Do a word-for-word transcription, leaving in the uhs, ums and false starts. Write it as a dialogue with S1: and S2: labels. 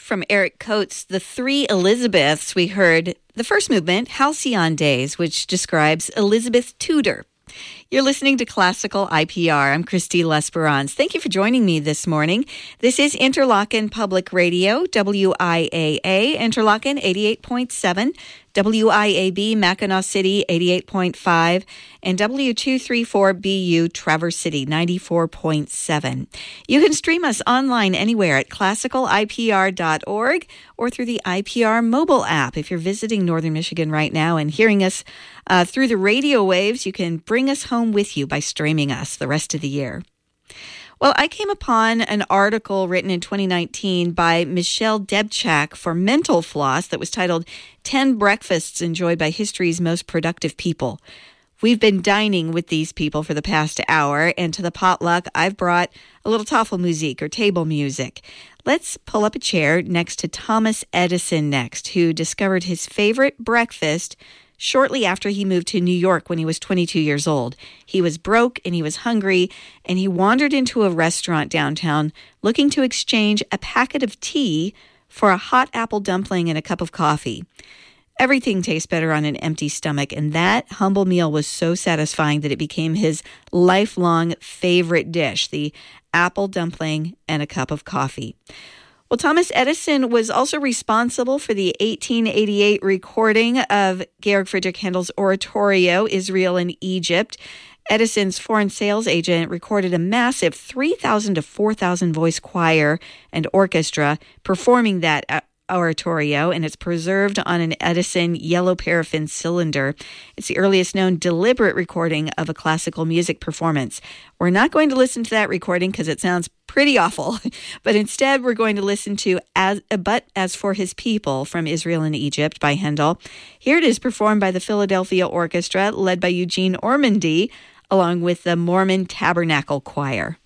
S1: from Eric Coates, The Three Elizabeths, we heard the first movement, Halcyon Days, which describes Elizabeth Tudor. You're listening to Classical I P R. I'm Christy Lesperance. Thank you for joining me this morning. This is Interlochen Public Radio, W I A A, Interlochen eighty-eight point seven, W I A B, Mackinac City eighty-eight point five, and W two thirty-four B U, Traverse City ninety-four point seven. You can stream us online anywhere at classical I P R dot org or through the I P R mobile app. If you're visiting Northern Michigan right now and hearing us uh, through the radio waves, you can bring us home with you by streaming us the rest of the year. Well, I came upon an article written in twenty nineteen by Michelle Debchak for Mental Floss that was titled ten Breakfasts Enjoyed by History's Most Productive People. We've been dining with these people for the past hour, and to the potluck, I've brought a little Tafelmusik or table music. Let's pull up a chair next to Thomas Edison next, who discovered his favorite breakfast shortly after he moved to New York when he was twenty-two years old. He was broke and he was hungry, and he wandered into a restaurant downtown looking to exchange a packet of tea for a hot apple dumpling and a cup of coffee. Everything tastes better on an empty stomach, and that humble meal was so satisfying that it became his lifelong favorite dish, the apple dumpling and a cup of coffee. Well, Thomas Edison was also responsible for the eighteen eighty-eight recording of Georg Friedrich Handel's oratorio, Israel and Egypt. Edison's foreign sales agent recorded a massive three thousand to four thousand voice choir and orchestra performing that oratorio, and it's preserved on an Edison yellow paraffin cylinder. It's the earliest known deliberate recording of a classical music performance. We're not going to listen to that recording because it sounds pretty awful, but instead we're going to listen to as, But As for His People from Israel and Egypt by Handel. Here it is performed by the Philadelphia Orchestra, led by Eugene Ormandy, along with the Mormon Tabernacle Choir.